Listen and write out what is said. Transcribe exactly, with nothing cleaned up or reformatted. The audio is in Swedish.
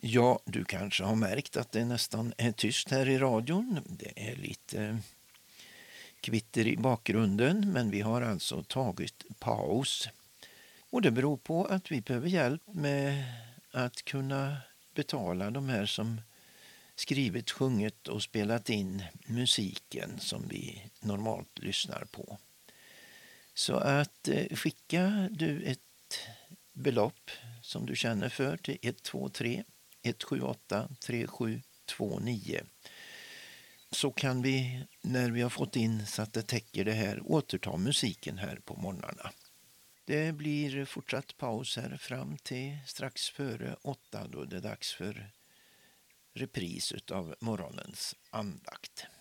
Ja, du kanske har märkt att det nästan är tyst här i radion. Det är lite kvitter i bakgrunden, men vi har alltså tagit paus. Och det beror på att vi behöver hjälp med att kunna betala de här som skrivit, sjungit och spelat in musiken som vi normalt lyssnar på. Så att eh, skicka du ett belopp som du känner för till ett två tre ett sju åtta tre sju två nio, så kan vi, när vi har fått in så att det täcker det här, återta musiken här på morgnarna. Det blir fortsatt paus här fram till strax före åtta, då det är dags för repris av morgonens andakt.